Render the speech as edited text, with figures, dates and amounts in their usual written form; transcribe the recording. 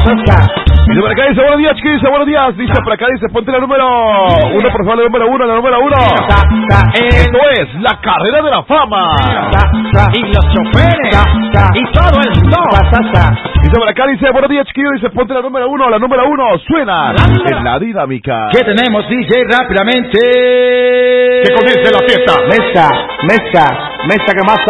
Dice por acá, dice buenos días, chiquillos, dice buenos días. Dice por acá, dice ponte la número 1, por favor, la número 1, la número 1. Esto es la carrera de la fama. Y los choferes y todo el mundo. Dice por acá, dice buenos días, chiquillos, dice ponte la número 1, la número 1. Suena en la dinámica. ¿Qué tenemos, DJ? Rápidamente. Que comience la fiesta. Mezca, que más